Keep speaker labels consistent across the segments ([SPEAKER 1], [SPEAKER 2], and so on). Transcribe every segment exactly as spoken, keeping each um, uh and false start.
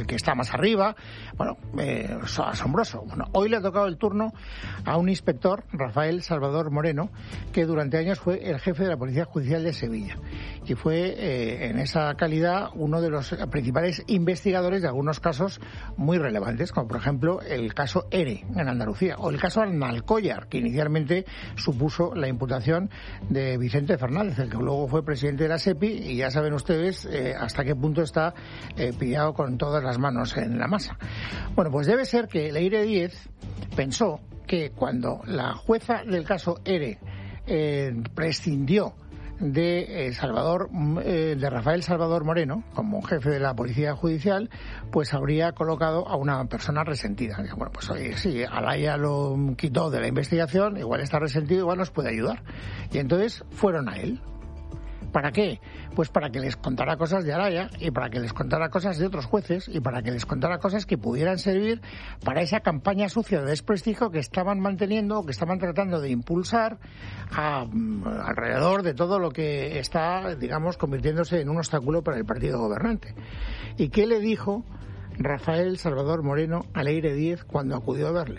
[SPEAKER 1] el que está más arriba. Bueno, eh, asombroso. Bueno, hoy le ha tocado el turno a un inspector, Rafael Salvador Moreno, que durante años fue el jefe de la Policía Judicial de Sevilla y fue eh, en esa calidad uno de los principales investigadores de algunos casos muy relevantes, como por ejemplo el caso ERE en Andalucía o el caso Alnalcóllar, que inicialmente supuso la imputación de Vicente Fernández, el que luego fue presidente de la SEPI, y ya saben ustedes eh, hasta qué punto está eh, pillado con todas las manos en la masa. Bueno, pues debe ser que Leire Díez pensó que cuando la jueza del caso ERE eh, prescindió de eh, Salvador eh, de Rafael Salvador Moreno como jefe de la Policía Judicial, pues habría colocado a una persona resentida. Bueno, pues oye, sí, Alaya lo quitó de la investigación, igual está resentido, igual nos puede ayudar. Y entonces fueron a él. ¿Para qué? Pues para que les contara cosas de Alaya y para que les contara cosas de otros jueces y para que les contara cosas que pudieran servir para esa campaña sucia de desprestigio que estaban manteniendo, que estaban tratando de impulsar a, alrededor de todo lo que está, digamos, convirtiéndose en un obstáculo para el partido gobernante. ¿Y qué le dijo Rafael Salvador Moreno a Leire Díez cuando acudió a verle?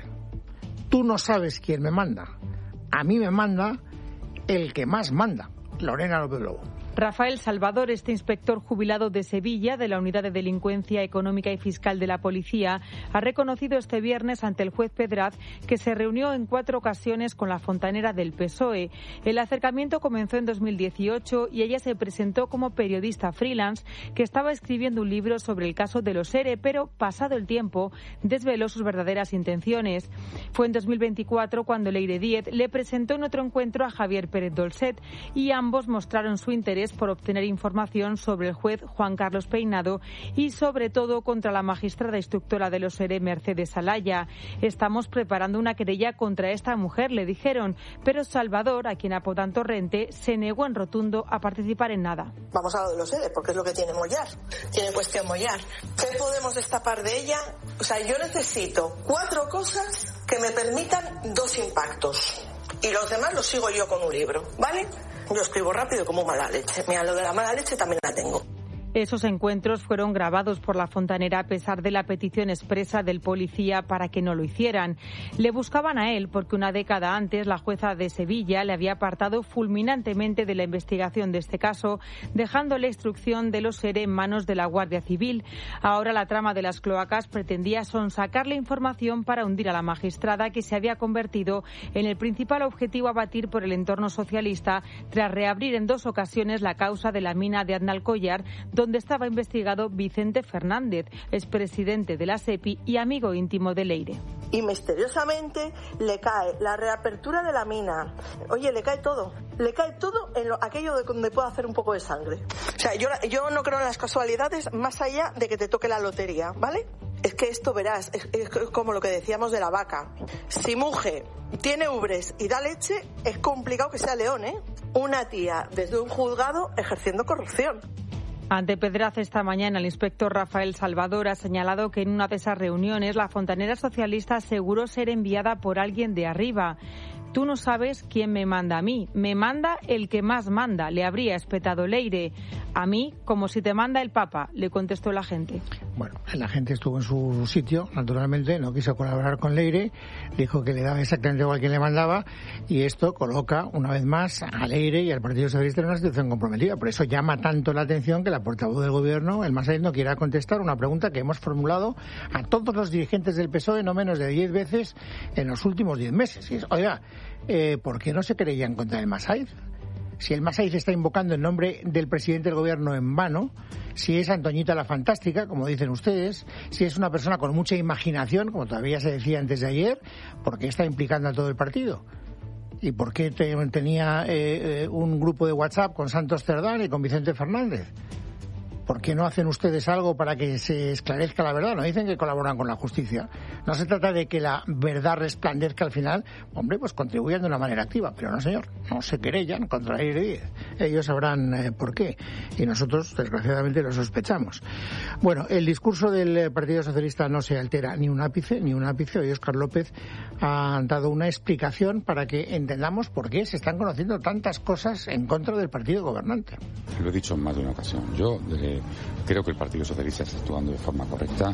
[SPEAKER 1] Tú no sabes quién me manda. A mí me manda el que más manda. Lorena López Lobo.
[SPEAKER 2] Rafael Salvador, este inspector jubilado de Sevilla, de la Unidad de Delincuencia Económica y Fiscal de la Policía, ha reconocido este viernes ante el juez Pedraz que se reunió en cuatro ocasiones con la fontanera del P S O E. El acercamiento comenzó en dos mil dieciocho y ella se presentó como periodista freelance que estaba escribiendo un libro sobre el caso de los ERE, pero pasado el tiempo desveló sus verdaderas intenciones. Fue en dos mil veinticuatro cuando Leire Díez le presentó en otro encuentro a Javier Pérez Dolcet y ambos mostraron su interés por obtener información sobre el juez Juan Carlos Peinado y sobre todo contra la magistrada instructora de los ERE Mercedes Alaya. Estamos preparando una querella contra esta mujer, le dijeron, pero Salvador, a quien apodan Torrente, se negó en rotundo a participar en nada.
[SPEAKER 3] Vamos a lo de los ERE, porque es lo que tiene Mollar. Tiene cuestión Mollar. ¿Qué podemos destapar de ella? O sea, yo necesito cuatro cosas que me permitan dos impactos. Y los demás los sigo yo con un libro, ¿vale? Yo escribo rápido como mala leche. Mira, lo de la mala leche también la tengo.
[SPEAKER 2] Esos encuentros fueron grabados por la fontanera a pesar de la petición expresa del policía para que no lo hicieran. Le buscaban a él porque una década antes la jueza de Sevilla le había apartado fulminantemente de la investigación de este caso, dejando la instrucción de los ERE en manos de la Guardia Civil. Ahora la trama de las cloacas pretendía sonsacar la información para hundir a la magistrada, que se había convertido en el principal objetivo a batir por el entorno socialista tras reabrir en dos ocasiones la causa de la mina de Alnalcóllar, donde estaba investigado Vicente Fernández, expresidente de la SEPI y amigo íntimo de Leire.
[SPEAKER 3] Y misteriosamente le cae la reapertura de la mina. Oye, le cae todo. Le cae todo en lo, aquello de donde puede hacer un poco de sangre. O sea, yo, yo no creo en las casualidades más allá de que te toque la lotería, ¿vale? Es que esto, verás, es, es como lo que decíamos de la vaca. Si muge, tiene ubres y da leche, es complicado que sea león, ¿eh? Una tía desde un juzgado ejerciendo corrupción.
[SPEAKER 2] Ante Pedraz esta mañana, el inspector Rafael Salvador ha señalado que en una de esas reuniones la fontanera socialista aseguró ser enviada por alguien de arriba. Tú no sabes quién me manda a mí. Me manda el que más manda, le habría espetado Leire. A mí, como si te manda el Papa, le contestó el agente.
[SPEAKER 1] Bueno, el agente estuvo en su sitio, naturalmente, no quiso colaborar con Leire, dijo que le daba exactamente igual que le mandaba, y esto coloca, una vez más, a Leire y al Partido Socialista en una situación comprometida. Por eso llama tanto la atención que la portavoz del Gobierno, el Massaid, no quiera contestar una pregunta que hemos formulado a todos los dirigentes del P S O E no menos de diez veces en los últimos diez meses. Y es, oiga, Eh, ¿por qué no se querellan contra el Massaid? Si el Massaid está invocando el nombre del presidente del gobierno en vano, si es Antoñita la Fantástica, como dicen ustedes, si es una persona con mucha imaginación, como todavía se decía antes de ayer, ¿por qué está implicando a todo el partido? ¿Y por qué te, tenía eh, un grupo de WhatsApp con Santos Cerdán y con Vicente Fernández? ¿Por qué no hacen ustedes algo para que se esclarezca la verdad? No dicen que colaboran con la justicia. No se trata de que la verdad resplandezca al final. Hombre, pues contribuyan de una manera activa. Pero no, señor, no se querellan contra Leire Díez. Ellos sabrán eh, por qué. Y nosotros, desgraciadamente, lo sospechamos. Bueno, el discurso del Partido Socialista no se altera ni un ápice, ni un ápice. Hoy Óscar López ha dado una explicación para que entendamos por qué se están conociendo tantas cosas en contra del partido gobernante.
[SPEAKER 4] Lo he dicho en más de una ocasión. Yo, desde creo que el Partido Socialista está actuando de forma correcta